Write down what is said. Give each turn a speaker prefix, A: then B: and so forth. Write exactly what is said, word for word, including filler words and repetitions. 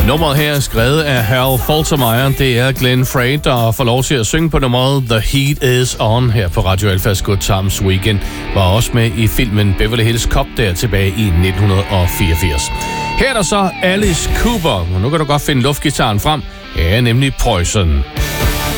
A: Nummeret her er skrevet af Harold Faltermeyer. Det er Glenn Frey, der får lov til at synge på nummeret The Heat Is On her på Radio Alphas Good Times Weekend. Var også med i filmen Beverly Hills Cop der tilbage i nitten fireogfirs. Her er der så Alice Cooper, og nu kan du godt finde luftgitaren frem. Ja, nemlig Poison.